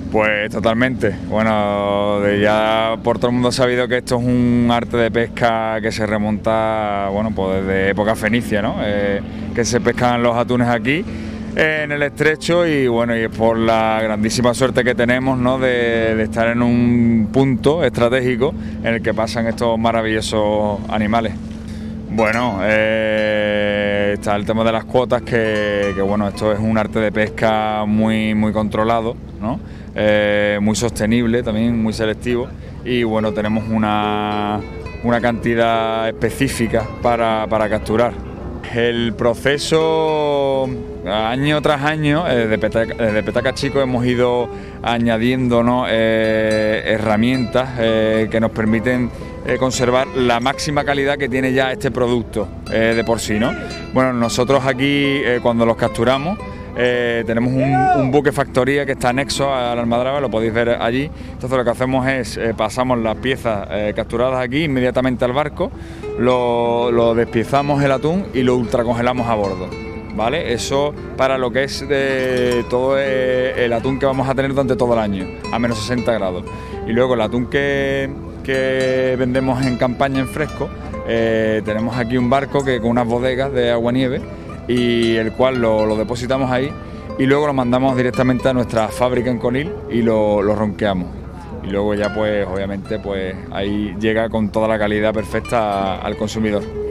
Pues totalmente. Bueno, ya por todo el mundo ha sabido que esto es un arte de pesca que se remonta, bueno, pues desde época fenicia, ¿no? Que se pescan los atunes aquí en el estrecho y bueno, y es por la grandísima suerte que tenemos, ¿no? de estar en un punto estratégico en el que pasan estos maravillosos animales. Bueno, está el tema de las cuotas, que bueno, esto es un arte de pesca muy controlado, ¿no? Muy sostenible, también muy selectivo, y bueno, tenemos una cantidad específica para capturar. El proceso, año tras año, de Petaca Chico hemos ido añadiendo, ¿no? Herramientas que nos permiten conservar la máxima calidad que tiene ya este producto de por sí, ¿no? Bueno, nosotros aquí cuando los capturamos tenemos un buque factoría que está anexo a la almadraba, lo podéis ver allí. Entonces lo que hacemos es pasamos las piezas capturadas aquí inmediatamente al barco, lo despiezamos el atún y lo ultracongelamos a bordo, ¿vale? Eso para lo que es todo el atún que vamos a tener durante todo el año, a menos 60 grados. Y luego el atún que vendemos en campaña en fresco, tenemos aquí un barco con unas bodegas de agua-nieve, y el cual lo depositamos ahí y luego lo mandamos directamente a nuestra fábrica en Conil y lo ronqueamos. Y luego ya pues obviamente pues ahí llega con toda la calidad perfecta al consumidor.